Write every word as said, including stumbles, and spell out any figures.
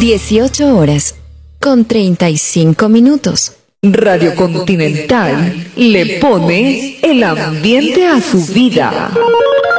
dieciocho horas con treinta y cinco minutos. Radio Continental le pone el ambiente a su vida.